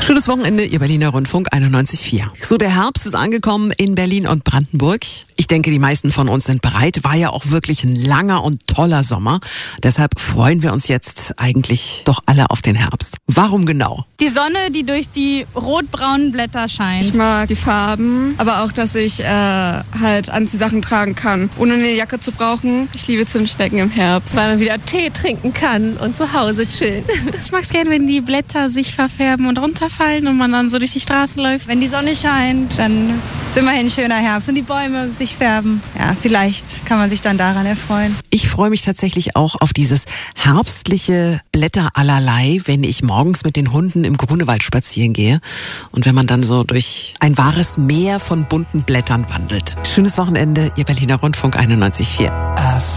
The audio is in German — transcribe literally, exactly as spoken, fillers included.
Schönes Wochenende, Ihr Berliner Rundfunk einundneunzig Komma vier. So, der Herbst ist angekommen in Berlin und Brandenburg. Ich denke, die meisten von uns sind bereit. War ja auch wirklich ein langer und toller Sommer. Deshalb freuen wir uns jetzt eigentlich doch alle auf den Herbst. Warum genau? Die Sonne, die durch die rot-braunen Blätter scheint. Ich mag die Farben, aber auch, dass ich äh, halt Anziehsachen tragen kann, ohne eine Jacke zu brauchen. Ich liebe Zimtschnecken im Herbst. Weil man wieder Tee trinken kann und zu Hause chillen. Ich mag es gerne, wenn die Blätter sich verfärben und runterfallen und man dann so durch die Straßen läuft. Wenn die Sonne scheint, dann ist es immerhin ein schöner Herbst und die Bäume sich färben. Ja, vielleicht kann man sich dann daran erfreuen. Ich freue mich tatsächlich auch auf dieses herbstliche Blätter allerlei, wenn ich morgens mit den Hunden im Grunewald spazieren gehe und wenn man dann so durch ein wahres Meer von bunten Blättern wandelt. Schönes Wochenende, Ihr Berliner Rundfunk einundneunzig Komma vier.